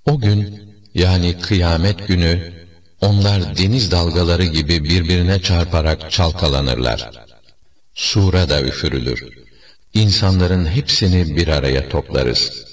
O gün, yani kıyamet günü, onlar deniz dalgaları gibi birbirine çarparak çalkalanırlar. Sura da üfürülür. İnsanların hepsini bir araya toplarız.